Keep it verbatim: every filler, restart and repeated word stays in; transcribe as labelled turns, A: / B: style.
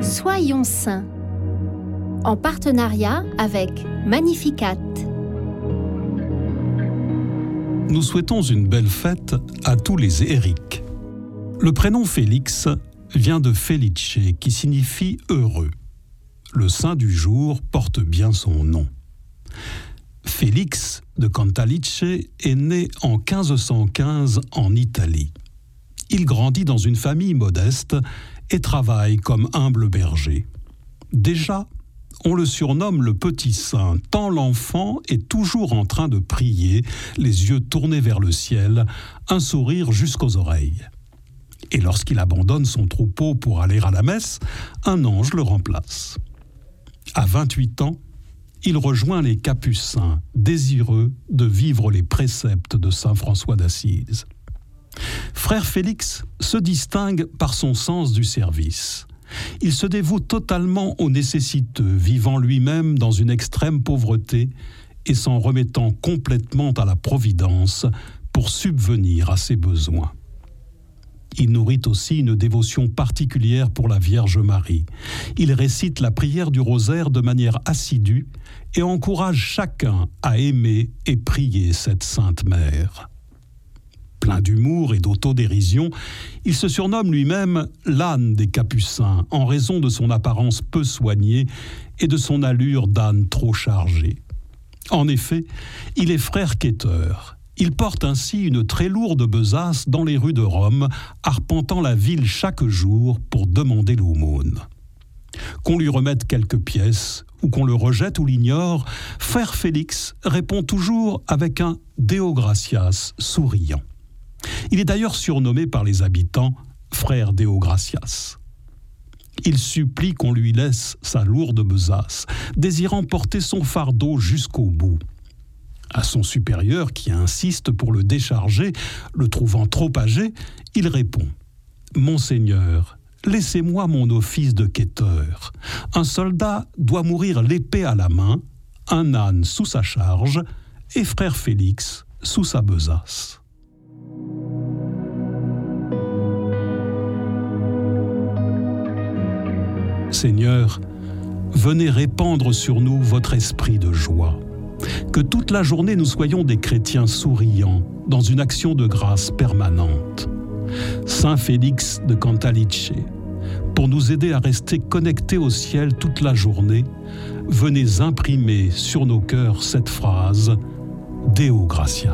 A: Soyons saints, en partenariat avec Magnificat.
B: Nous souhaitons une belle fête à tous les Éric. Le prénom Félix vient de Felice, qui signifie heureux. Le saint du jour porte bien son nom. Félix de Cantalice est né en quinze cent quinze en Italie. Il grandit dans une famille modeste et travaille comme humble berger. Déjà, on le surnomme le petit saint, tant l'enfant est toujours en train de prier, les yeux tournés vers le ciel, un sourire jusqu'aux oreilles. Et lorsqu'il abandonne son troupeau pour aller à la messe, un ange le remplace. À vingt-huit ans, il rejoint les Capucins, désireux de vivre les préceptes de saint François d'Assise. Frère Félix se distingue par son sens du service. Il se dévoue totalement aux nécessiteux, vivant lui-même dans une extrême pauvreté et s'en remettant complètement à la providence pour subvenir à ses besoins. Il nourrit aussi une dévotion particulière pour la Vierge Marie. Il récite la prière du rosaire de manière assidue et encourage chacun à aimer et prier cette Sainte Mère. Plein d'humour et d'autodérision, il se surnomme lui-même l'âne des Capucins en raison de son apparence peu soignée et de son allure d'âne trop chargé. En effet, il est frère quêteur. Il porte ainsi une très lourde besace dans les rues de Rome, arpentant la ville chaque jour pour demander l'aumône. Qu'on lui remette quelques pièces, ou qu'on le rejette ou l'ignore, frère Félix répond toujours avec un « Deo gratias » souriant. Il est d'ailleurs surnommé par les habitants « frère Deo gratias ». Il supplie qu'on lui laisse sa lourde besace, désirant porter son fardeau jusqu'au bout. À son supérieur, qui insiste pour le décharger, le trouvant trop âgé, il répond « Monseigneur, laissez-moi mon office de quêteur. Un soldat doit mourir l'épée à la main, un âne sous sa charge et frère Félix sous sa besace. » Seigneur, venez répandre sur nous votre esprit de joie. Que toute la journée nous soyons des chrétiens souriants, dans une action de grâce permanente. Saint Félix de Cantalice, pour nous aider à rester connectés au ciel toute la journée, venez imprimer sur nos cœurs cette phrase « Deo gratias ».